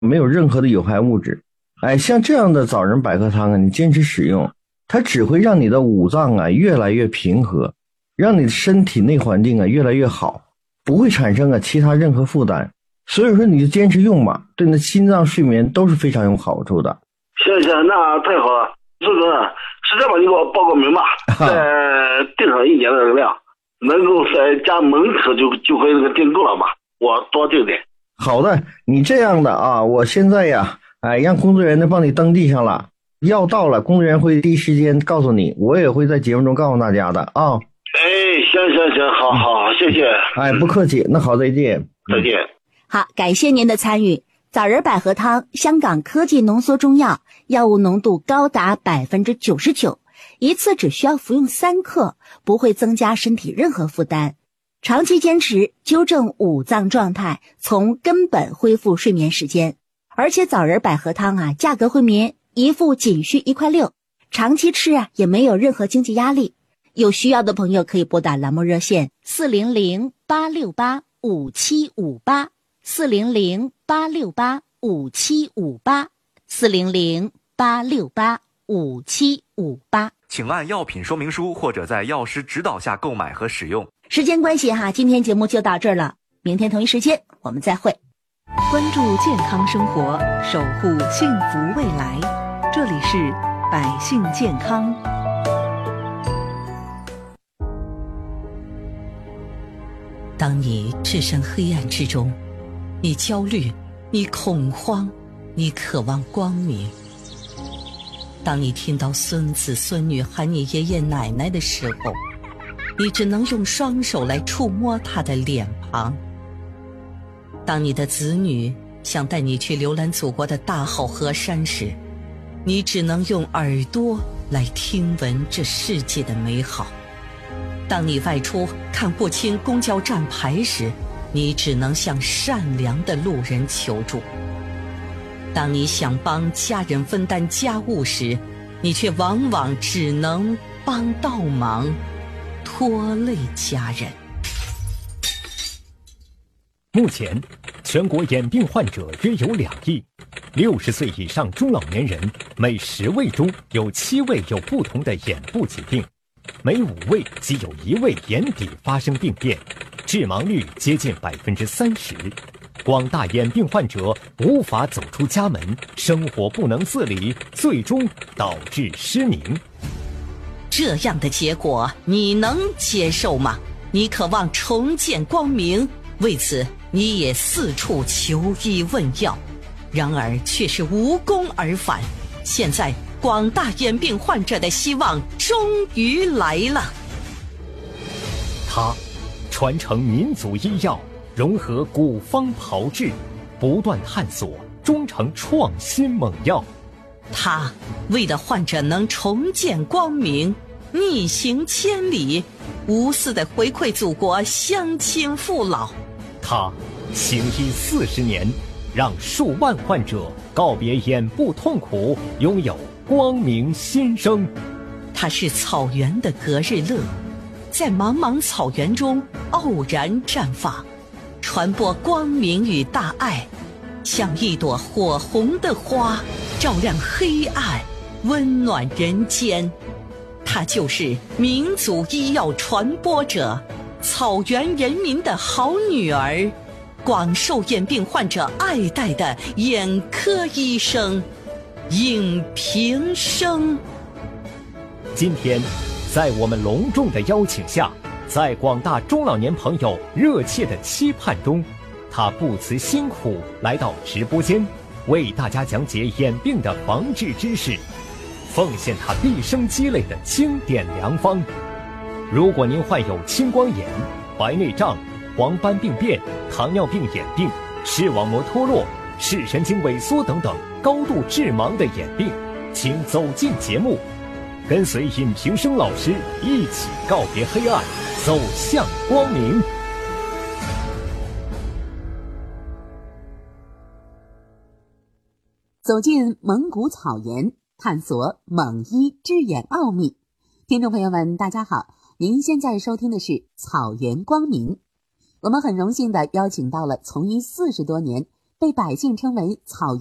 没有任何的有害物质。像这样的枣仁百合汤啊，你坚持使用，它只会让你的五脏啊越来越平和，让你的身体内环境啊越来越好，不会产生其他任何负担。所以说你就坚持用吧，对你的心脏睡眠都是非常有好处的。 行，那太好了。周主任，是这吧？你给我报个名吧，再订上1年的量，能够在家门口就可以订购了吧？我多订点。 好的，你这样的啊，我现在呀，让工作人员呢帮你登记上了，药到了，工作人员会第一时间告诉你，我也会在节目中告诉大家的啊。 行，好，谢谢。 不客气，那好，再见。 再见。 好，感谢您的参与。枣仁百合汤，香港科技浓缩中药，药物浓度高达 99%， 一次只需要服用3克，不会增加身体任何负担。长期坚持，纠正五脏状态，从根本恢复睡眠时间。而且枣仁百合汤啊，价格惠民，一副仅需1块6，长期吃啊也没有任何经济压力。有需要的朋友可以拨打栏目热线400-868-5758。400-868-5758 400-868-5758。 请按药品说明书或者在药师指导下购买和使用。 时间关系今天节目就到这儿了，明天同一时间我们再会。 关注健康生活，守护幸福未来，这里是百姓健康。 当你置身黑暗之中，你焦虑，你恐慌，你渴望光明。当你听到孙子孙女喊你爷爷奶奶的时候，你只能用双手来触摸他的脸庞。当你的子女想带你去浏览祖国的大好河山时，你只能用耳朵来听闻这世界的美好。当你外出看不清公交站牌时，你只能向善良的路人求助。当你想帮家人分担家务时，你却往往只能帮倒忙，拖累家人。 目前，全国眼病患者约有2亿，60岁以上中老年人每10位中有7位有不同的眼部疾病，每5位即有1位眼底发生病变，致盲率接近30%。广大眼病患者无法走出家门，生活不能自理，最终导致失明。 这样的结果你能接受吗？你渴望重见光明，为此你也四处求医问药，然而却是无功而返。现在广大眼病患者的希望终于来了。 他传承民族医药，融合古方炮制，不断探索，终成创新猛药。 他为了患者能重见光明，逆行千里，无私地回馈祖国乡亲父老。 他行医40年，让数万患者告别眼部痛苦，拥有光明新生。 他是草原的隔日乐，在茫茫草原中傲然绽放，传播光明与大爱，像一朵火红的花，照亮黑暗，温暖人间。他就是民族医药传播者，草原人民的好女儿，广受眼病患者爱戴的眼科医生尹平生。 今天在我们隆重的邀请下，在广大中老年朋友热切的期盼中，他不辞辛苦来到直播间，为大家讲解眼病的防治知识，奉献他毕生积累的经典良方。如果您患有青光眼、白内障、黄斑病变、糖尿病眼病、视网膜脱落、视神经萎缩等等高度致盲的眼病，请走进节目，跟随尹平生老师一起告别黑暗，走向光明。 走进蒙古草原，探索蒙医治眼奥秘。听众朋友们，大家好，您现在收听的是草原光明。我们很荣幸地邀请到了从医40多年、 被百姓称为草